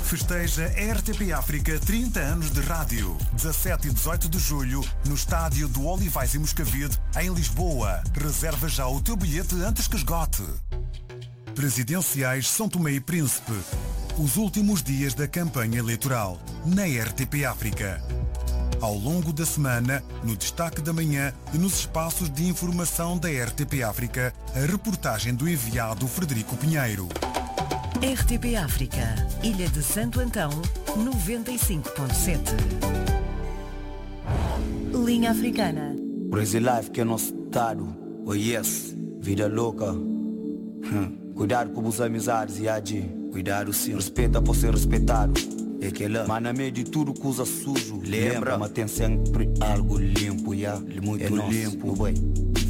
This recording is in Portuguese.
Festeja RTP África 30 anos de rádio. 17 e 18 de julho, no estádio do Olivais e Moscavide, em Lisboa. Reserva já o teu bilhete antes que esgote. Presidenciais São Tomé e Príncipe. Os últimos dias da campanha eleitoral, na RTP África. Ao longo da semana, no destaque da manhã e nos espaços de informação da RTP África, a reportagem do enviado Frederico Pinheiro. RTP África, Ilha de Santo Antão, 95.7. Linha Africana. Crazy Life que é nosso estado. Oh yes, vida louca. Cuidado com as amizades e agi. Cuidado sim, respeita por ser respeitado. É que lá, mas na meio de tudo que usa sujo. Lembra, mas tem sempre algo limpo, já. Muito limpo, boy.